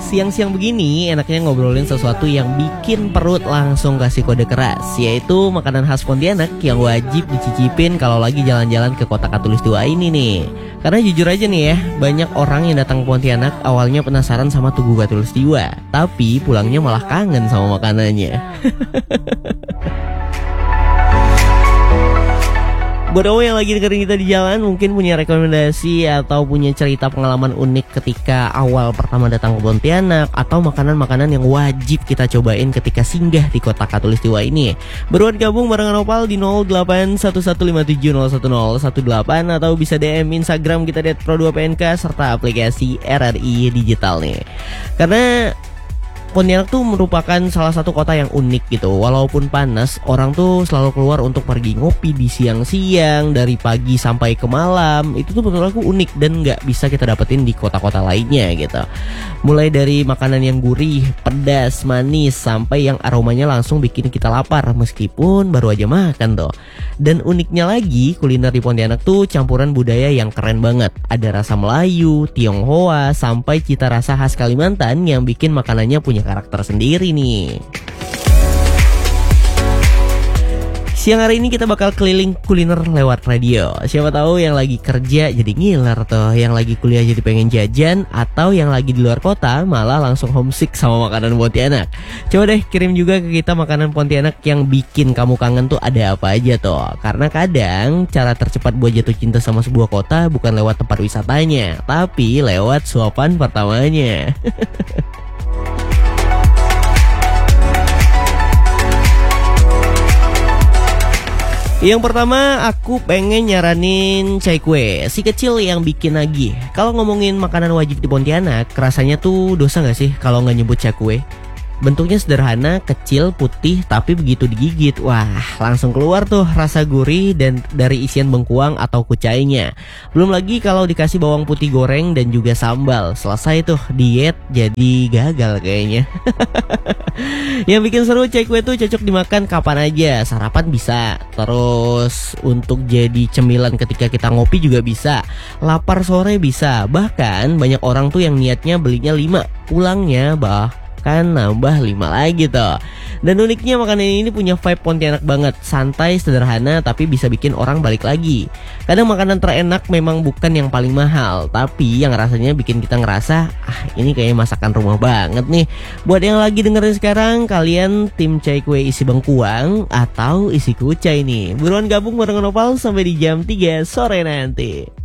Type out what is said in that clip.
siang-siang begini enaknya ngobrolin sesuatu yang bikin perut langsung kasih kode keras, yaitu makanan khas Pontianak yang wajib dicicipin kalau lagi jalan-jalan ke kota Khatulistiwa ini nih. Karena jujur aja nih ya, banyak orang yang datang ke Pontianak awalnya penasaran sama Tugu Khatulistiwa, tapi pulangnya malah kangen sama makanannya. Buat kamu yang lagi dengerin kita di jalan, mungkin punya rekomendasi atau punya cerita pengalaman unik ketika awal pertama datang ke Pontianak, atau makanan-makanan yang wajib kita cobain ketika singgah di kota Khatulistiwa ini. Beruan gabung barengan Opal di 081157011018 atau bisa DM Instagram kita @pro2pnk serta aplikasi RRI Digital nih. Karena Pontianak tuh merupakan salah satu kota yang unik gitu. Walaupun panas, orang tuh selalu keluar untuk pergi ngopi di siang-siang, dari pagi sampai ke malam. Itu tuh menurut aku unik dan gak bisa kita dapetin di kota-kota lainnya gitu. Mulai dari makanan yang gurih, pedas, manis, sampai yang aromanya langsung bikin kita lapar meskipun baru aja makan tuh. Dan uniknya lagi, kuliner di Pontianak tuh campuran budaya yang keren banget. Ada rasa Melayu, Tionghoa, sampai cita rasa khas Kalimantan yang bikin makanannya punya karakter sendiri nih. Siang hari ini kita bakal keliling kuliner lewat radio. Siapa tahu yang lagi kerja jadi ngiler tuh, yang lagi kuliah jadi pengen jajan, atau yang lagi di luar kota malah langsung homesick sama makanan Pontianak. Coba deh kirim juga ke kita makanan Pontianak yang bikin kamu kangen tuh ada apa aja tuh. Karena kadang cara tercepat buat jatuh cinta sama sebuah kota bukan lewat tempat wisatanya, tapi lewat suapan pertamanya. Yang pertama aku pengen nyaranin cai kue, si kecil yang bikin nagih. Kalau ngomongin makanan wajib di Pontianak, rasanya tuh dosa gak sih kalau gak nyebut cai kue? Bentuknya sederhana, kecil, putih, tapi begitu digigit, wah langsung keluar tuh rasa gurih dan dari isian bengkuang atau kucainya. Belum lagi kalau dikasih bawang putih goreng dan juga sambal. Selesai tuh diet jadi gagal kayaknya. Yang bikin seru, cai kue tuh cocok dimakan kapan aja. Sarapan bisa, terus untuk jadi cemilan ketika kita ngopi juga bisa, lapar sore bisa. Bahkan banyak orang tuh yang niatnya belinya 5, pulangnya kan nambah 5 lagi tuh. Dan uniknya makanan ini punya vibe Pontianak banget. Santai, sederhana, tapi bisa bikin orang balik lagi. Kadang makanan terenak memang bukan yang paling mahal, tapi yang rasanya bikin kita ngerasa ini kayaknya masakan rumah banget nih. Buat yang lagi dengerin sekarang, kalian tim cai kue isi bengkuang atau isi kucai nih? Buruan gabung barengan Opal sampai di jam 3 sore nanti.